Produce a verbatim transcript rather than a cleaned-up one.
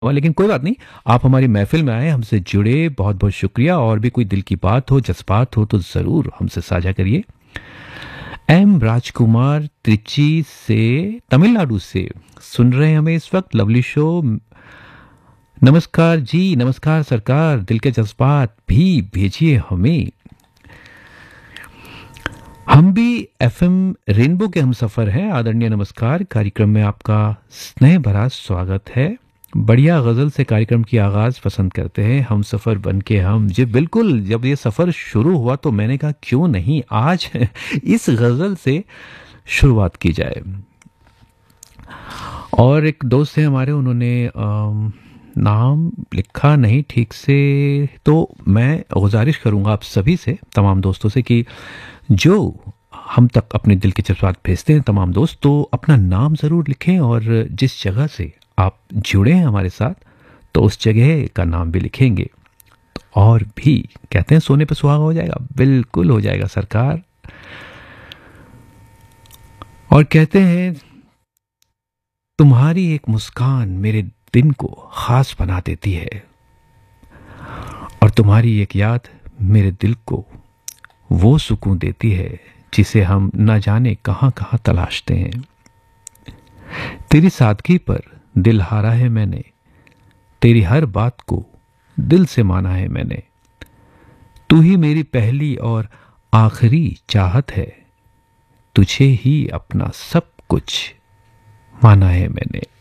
हुआ, लेकिन कोई बात नहीं। आप हमारी महफिल में आए, हमसे जुड़े, बहुत बहुत शुक्रिया। और भी कोई दिल की बात हो, जज्बात हो तो ज़रूर हमसे साझा करिए। एम राजकुमार त्रिची से, तमिलनाडु से सुन रहे हैं हमें इस वक्त। Lovely show. नमस्कार जी, नमस्कार सरकार। दिल के जज्बात भी भेजिए हमें। हम भी एफएम रेनबो के हम सफर हैं। आदरणीय नमस्कार। कार्यक्रम में आपका स्नेह भरा स्वागत है। बढ़िया गजल से कार्यक्रम की आगाज पसंद करते हैं हम सफर बन के हम। जी बिल्कुल, जब ये सफर शुरू हुआ तो मैंने कहा क्यों नहीं आज इस गजल से शुरुआत की जाए। और एक दोस्त है हमारे, उन्होंने अम, नाम लिखा नहीं ठीक से, तो मैं गुजारिश करूंगा आप सभी से, तमाम दोस्तों से, कि जो हम तक अपने दिल के जज्बात भेजते हैं तमाम दोस्त, तो अपना नाम ज़रूर लिखें और जिस जगह से आप जुड़े हैं हमारे साथ तो उस जगह का नाम भी लिखेंगे। तो और भी कहते हैं सोने पे सुहागा हो जाएगा। बिल्कुल हो जाएगा सरकार। और कहते हैं तुम्हारी एक मुस्कान मेरे दिन को खास बना देती है, और तुम्हारी एक याद मेरे दिल को वो सुकून देती है जिसे हम न जाने कहां कहां तलाशते हैं। तेरी सादगी पर दिल हारा है मैंने, तेरी हर बात को दिल से माना है मैंने। तू ही मेरी पहली और आखिरी चाहत है, तुझे ही अपना सब कुछ माना है मैंने।